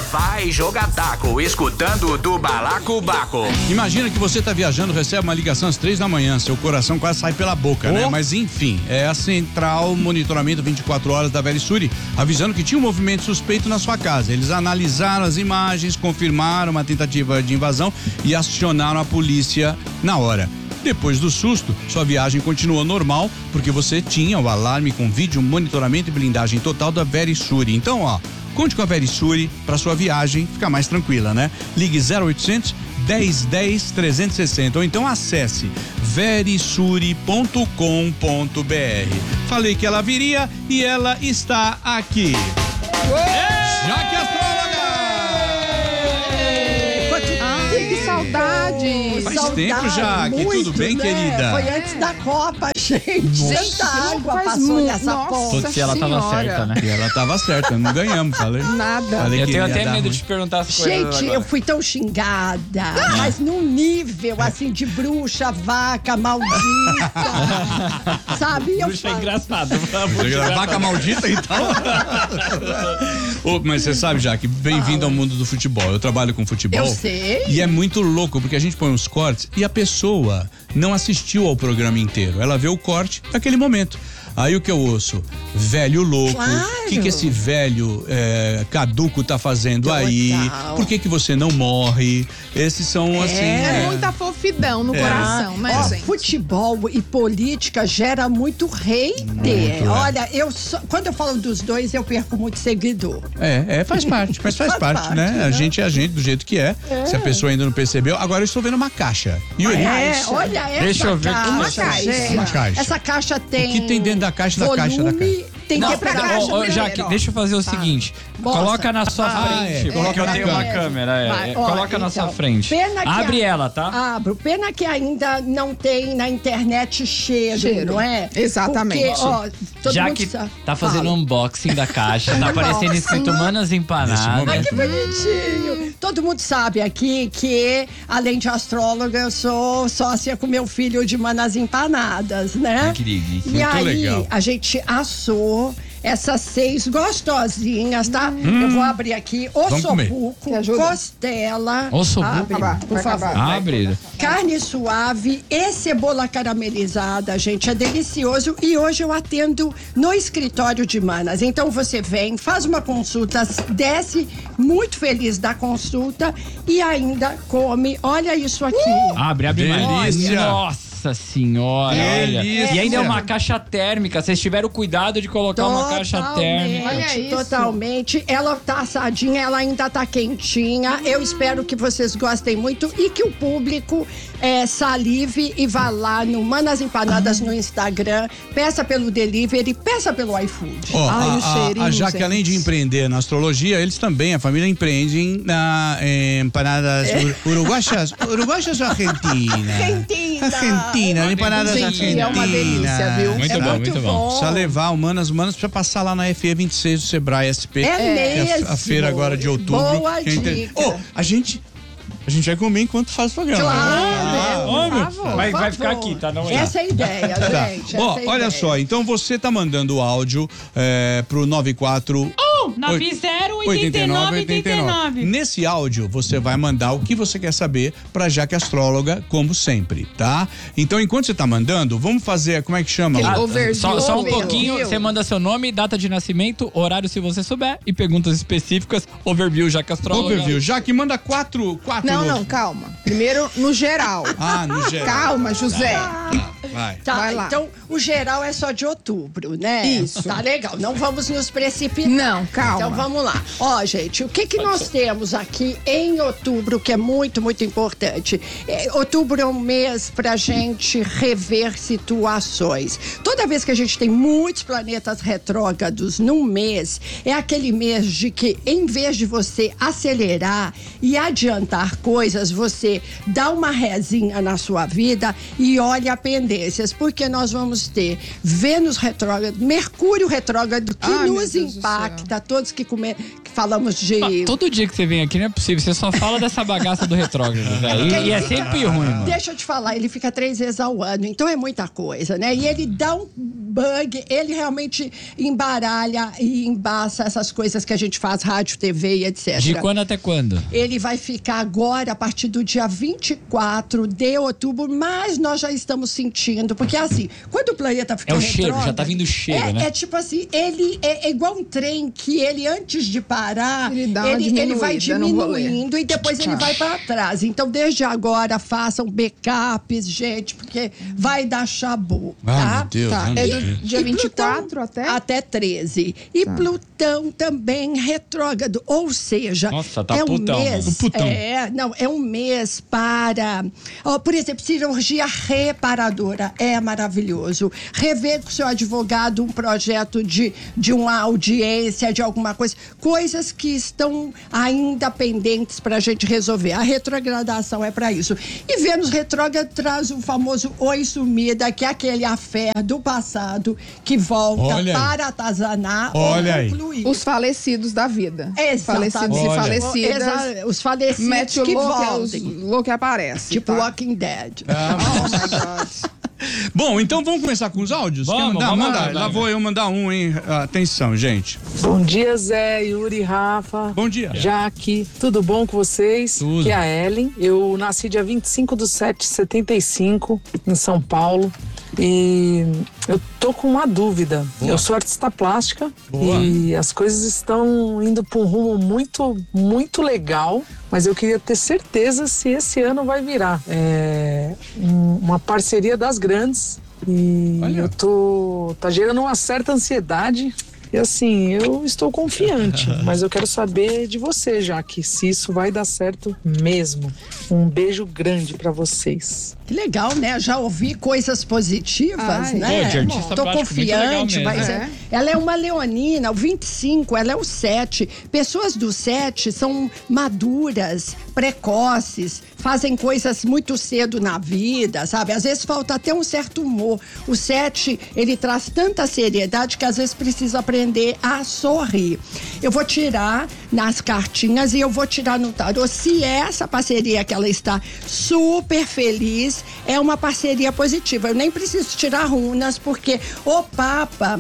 vai jogar taco, escutando do Balacobaco. Imagina que você tá viajando, recebe uma ligação às 3 da manhã, seu coração quase sai pela boca, né? Mas enfim, é a central monitoramento 24 horas da Verisure, avisando que tinha um movimento suspeito na sua casa. Eles analisaram as imagens, confirmaram uma tentativa de invasão e acionaram a polícia na hora. Depois do susto, sua viagem continuou normal, porque você tinha o alarme com vídeo, monitoramento e blindagem total da Verisure. Então, conte com a Verisure para sua viagem ficar mais tranquila, né? Ligue 0800 1010 360 ou então acesse verisure.com.br. Falei que ela viria e ela está aqui. Jaque Astróloga! Que saudade! Faz tempo, Jaque. Tudo bem, né, querida? Foi antes da Copa, gente. Tanta água passou nessa ponta. Se ela tava certa, né? E ela tava certa, não ganhamos, falei. Nada. Falei Eu que tenho ia até dar medo ruim. de te perguntar as coisas. Gente, agora. eu fui tão xingada, mas num nível assim de bruxa, vaca, maldita. Sabe? Eu Bruxa é falo, engraçado. Vaca maldita, então. Mas você sabe, Jaque, bem-vindo ao mundo do futebol. Eu trabalho com futebol. Eu sei. E é muito louco, porque a gente põe uns cortes e a pessoa não assistiu ao programa inteiro. Ela vê o corte daquele momento. Aí o que eu ouço? Velho louco. Claro. O que esse velho caduco tá fazendo Total. aí? Por que você não morre? Esses são assim. É muita fofidão no coração, né, Ó, gente? futebol e política gera muito hater. Olha, quando eu falo dos dois, eu perco muito seguidor. Faz parte, mas faz parte, né? né? A gente é a gente do jeito que é. Se a pessoa ainda não percebeu. Agora eu estou vendo uma caixa. Yuri, Olha essa Deixa eu ver caixa, uma caixa. gente. Uma caixa. Essa caixa tem O que tem dentro da caixa da volume, caixa da caixa? Tem Não, que pra caixa Jaque, primeiro, ó. deixa eu fazer o seguinte. Mostra. Coloca na sua frente. Porque eu na tenho uma câmera. câmera. Vai, ó, Coloca na sua então, frente. pena que Abre ela, tá? Abro. Pena que ainda não tem na internet cheiro. Não é? Exatamente. Porque, ó, todo Já mundo que sabe. tá fazendo um Fala. unboxing da caixa, tá aparecendo escrito Manas Empanadas. Ai, que bonitinho. Todo mundo sabe aqui que, além de astróloga, eu sou sócia com meu filho de Manas Empanadas, né? Que delícia. E Muito aí, legal. a gente assou essas 6 gostosinhas, tá? Eu vou abrir aqui Vamos comer. ossobuco, Quer ajuda? costela. Ossobuco? Abre, por favor. Abre. Carne suave e cebola caramelizada, gente, é delicioso. E hoje eu atendo no escritório de Manas. Então você vem, faz uma consulta, desce muito feliz da consulta e ainda come. Olha isso aqui. Abre mais. Delícia. Nossa senhora, olha. Delícia. E ainda é uma caixa térmica. Vocês tiveram cuidado de colocar uma caixa térmica. Olha isso. Totalmente. Ela tá assadinha, ela ainda tá quentinha. Eu espero que vocês gostem muito e que o público salive e vá lá no Manas Empanadas no Instagram. Peça pelo delivery, peça pelo iFood. Ó, Ai, o cheirinho, a Jaque, gente. além de empreender na astrologia, eles também, a família empreende na empanadas uruguaias ou argentinas? Argentina, empanadas Gente, argentinas. é uma delícia, viu? Muito É bom, muito muito bom. Precisa levar o Manas precisa passar lá na FE 26 do Sebrae SP. É que é mesmo. a feira agora de outubro. Boa Que é dica. a gente vai comer enquanto faz o programa. Claro. Meu. Por favor. Vai ficar aqui, tá? Não é? Essa é a ideia, Tá. gente. Ó, essa é a olha ideia. só, então você tá mandando o áudio pro 94 8989. Nesse áudio, você vai mandar o que você quer saber pra Jaque Astróloga, como sempre, tá? Então, enquanto você tá mandando, vamos fazer, como é que chama? Aquele overview. Só um Overview. pouquinho, você manda seu nome, data de nascimento, horário se você souber e perguntas específicas, overview, Jaque Astróloga. Overview. Jaque, manda quatro. Não, calma. Primeiro, no geral. No geral. Calma, José. Vai. Tá, Vai lá. então o geral é só de outubro, né? Isso. Tá legal, não vamos nos precipitar. Não, calma. Então vamos lá. Ó, gente, o que nós temos aqui em outubro que é muito, muito importante? Outubro é um mês pra gente rever situações. Toda vez que a gente tem muitos planetas retrógrados num mês, é aquele mês de que, em vez de você acelerar e adiantar coisas, você dá uma rezinha na sua vida e olha a pendência. consequências, porque nós vamos ter Vênus retrógrado, Mercúrio retrógrado, que Ai, meu nos Deus do impacta, todos que falamos de... Todo dia que você vem aqui não é possível, você só fala dessa bagaça do retrógrado, velho. E é sempre ruim, mano. Deixa eu te falar, ele fica 3 vezes ao ano, então é muita coisa, né? E ele dá um bug, ele realmente embaralha e embaça essas coisas que a gente faz, rádio, TV e etc. De quando até quando? Ele vai ficar agora a partir do dia 24 de outubro, mas nós já estamos sentindo, porque assim, quando o planeta fica É o cheiro, retrógrado, já tá vindo o cheiro, né? É tipo assim, ele é igual um trem que ele, antes de parar, Ele dá uma ele vai diminuída no rolê. diminuindo e depois ele vai para trás. Então, desde agora, façam backups, gente, porque vai dar chabu, tá? meu Deus. Tá, meu é Deus. do dia E 24 Plutão, até? Até 13. E Plutão também retrógrado, ou seja, Nossa, tá é um putão, mês. mano. Putão. É um mês para, por exemplo, cirurgia reparadora. É maravilhoso. Rever com o seu advogado um projeto de uma audiência, de alguma coisa. Coisas que estão ainda pendentes para a gente resolver. A retrogradação é para isso. E Vênus retrógrado traz o famoso oi sumida, que é aquele afé do passado que volta Olha aí. para atazanar Olha ou aí. concluir. Os falecidos da vida. Exatamente. Falecidos e Olha. falecidas. Os falecidos Mete o que louco, voltem. louco aparece. Tipo tá? Walking Dead. Oh my God. Bom, então vamos começar com os áudios? Vamos, Quer mandar? vamos Manda. lá, Lá vai. vou eu mandar um, hein? Atenção, gente. Bom dia, Zé, Yuri, Rafa. Bom dia. Jaque, tudo bom com vocês? Tudo. Aqui é a Ellen. Eu nasci dia 25/7/75 em São Paulo. E eu tô com uma dúvida. Boa. Eu sou artista plástica. Boa. E as coisas estão indo para um rumo muito, muito legal. Mas eu queria ter certeza se esse ano vai virar. Uma parceria das grandes. E Olha. tá gerando uma certa ansiedade. E assim, eu estou confiante, mas eu quero saber de você, Jaque, se isso vai dar certo mesmo. Um beijo grande pra vocês. Que legal, né? Já ouvi coisas positivas, Ai. né? Pô, de artista Tô plástico, muito legal confiante, mesmo. mas É. ela é uma leonina, o 25, ela é o 7. Pessoas do 7 são maduras, precoces, fazem coisas muito cedo na vida, sabe? Às vezes falta até um certo humor. O 7, ele traz tanta seriedade que às vezes precisa aprender a sorrir. Eu vou tirar nas cartinhas e eu vou tirar no tarô se essa parceria que ela está super feliz é uma parceria positiva. Eu nem preciso tirar runas, porque o Papa...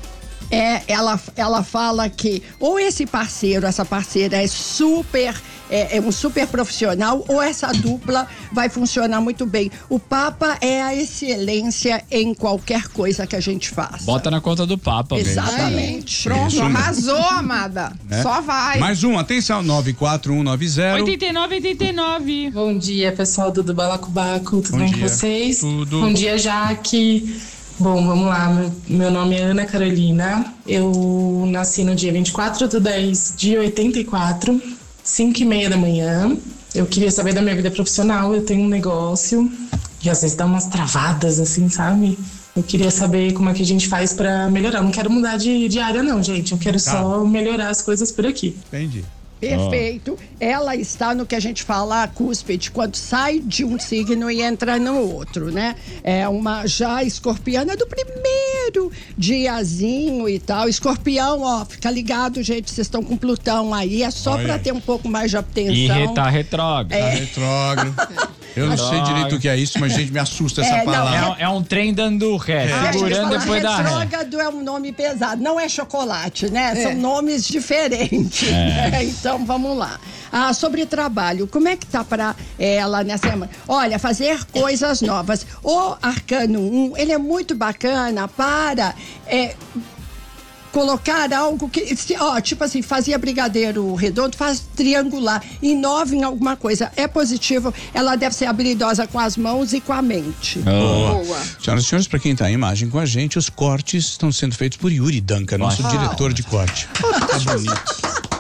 Ela fala que ou esse parceiro, essa parceira é um super profissional, ou essa dupla vai funcionar muito bem. O Papa é a excelência em qualquer coisa que a gente faz. Bota na conta do Papa, velho. Exatamente. Pronto, Isso mesmo. arrasou, amada. Né? Só vai. Mais um, atenção, 94190. 89. Bom dia, pessoal do Balacobaco, tudo Bom bom dia. com vocês? Tudo. Bom dia, Jaque. Bom, vamos lá, meu nome é Ana Carolina, eu nasci no dia 24/10/84, 5:30 da manhã. Eu queria saber da minha vida profissional, eu tenho um negócio e às vezes dá umas travadas assim, sabe? Eu queria saber como é que a gente faz pra melhorar. Eu não quero mudar de área não, gente, eu quero só melhorar as coisas por aqui. Entendi. Perfeito. Ela está no que a gente fala a cúspide, quando sai de um signo e entra no outro, né? É uma já escorpiana do primeiro diazinho e tal. Escorpião, ó, fica ligado, gente, vocês estão com Plutão aí, é só Olha pra aí. ter um pouco mais de E atenção. tá retrógrado. Tá retrógrado. Eu não sei direito o que é isso, mas gente, me assusta essa É, não, palavra. É um trem dando ré, Ah, segurando gente, depois da ré. retrógrado é um nome pesado, não é chocolate, né? São nomes diferentes. Então, vamos lá. Sobre trabalho, como é que tá pra ela nessa semana? Olha, fazer coisas novas. O Arcano 1, ele é muito bacana para... colocar algo que, tipo assim, fazia brigadeiro redondo, faz triangular, inova em alguma coisa. É positivo, ela deve ser habilidosa com as mãos e com a mente. Boa. Boa. Senhoras e senhores, para quem tá em imagem com a gente, os cortes estão sendo feitos por Yuri Duncan, nosso diretor de corte. Tá bonito.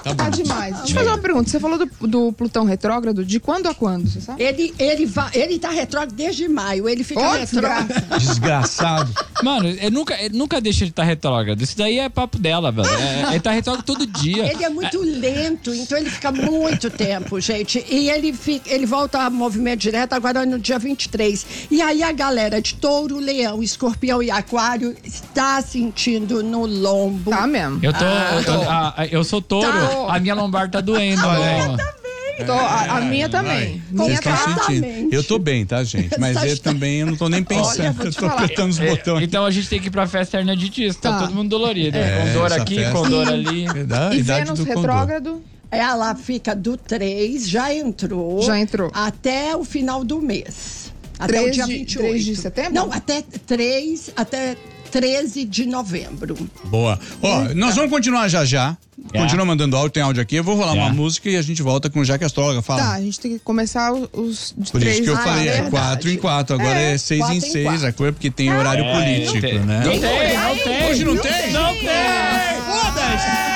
Tá demais. Deixa eu fazer uma pergunta. Você falou do Plutão retrógrado. De quando a quando, você sabe? Ele tá retrógrado desde maio. Ele fica Ô, retrógrado. Desgraçado. Mano, ele nunca deixa de estar retrógrado. Isso daí é papo dela, velho. Ele tá retrógrado todo dia. Ele é muito lento, então ele fica muito tempo, gente. E ele volta a movimento direto agora no dia 23. E aí a galera de Touro, Leão, Escorpião e Aquário está sentindo no lombo. Tá mesmo. Eu sou touro, Tá. a minha lombar tá doendo, velho. A minha também. Vocês Minha estão tá. sentindo. Eu tô bem, tá, gente? Mas eu também eu não tô nem pensando. vou Eu te tô falar. apertando os botões. Então a gente tem que ir pra festa herniatista. Tá Tá. todo mundo dolorido. Com dor essa aqui, festa. com dor ali. A E idade Vênus do condor. retrógrado. Ela fica do 3, já entrou. Já entrou. Até o final do mês. Até 3 o dia de- 28. 3 de setembro? Não, até 13 de novembro. Boa. Ó, nós vamos continuar já. Continua mandando áudio, tem áudio aqui. Eu vou rolar uma música e a gente volta com o Já que Astróloga fala. Tá, a gente tem que começar os de Por 3 isso que eu falei, é verdade. 4 em 4. Agora é 6 em 4 em 6, 4. a coisa, porque tem horário político, né? Não tem. Hoje não tem? Não tem! Foda-se!